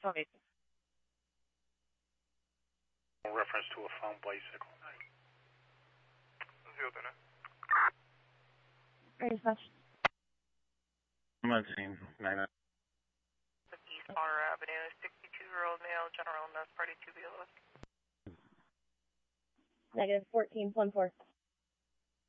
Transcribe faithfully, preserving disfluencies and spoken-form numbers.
Tony. Reference to a found bicycle. Dispatch. I'm on scene. nine East Palmer Avenue, sixty-two-year-old male, general nurse party two below. Negative fourteen, one four.